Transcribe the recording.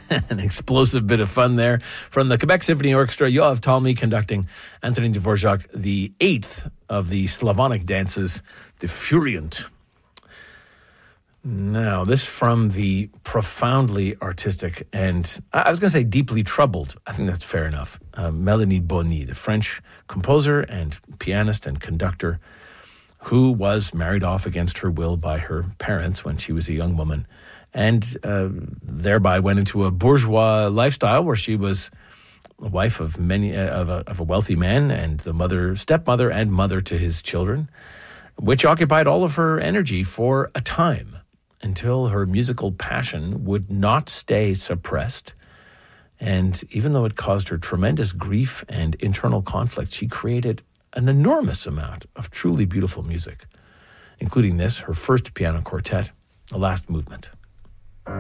An explosive bit of fun there. From the Quebec Symphony Orchestra, Yoav Talmy conducting Antonin Dvorak, the 8th of the Slavonic dances, the Furient. Now, this from the profoundly artistic and, I was going to say deeply troubled, I think that's fair enough, Melanie Bonny, the French composer and pianist and conductor who was married off against her will by her parents when she was a young woman, and thereby went into a bourgeois lifestyle where she was a wife of a wealthy man and the stepmother and mother to his children, which occupied all of her energy for a time, until her musical passion would not stay suppressed. And even though it caused her tremendous grief and internal conflict, she created an enormous amount of truly beautiful music, including this, her first piano quartet, The Last Movement.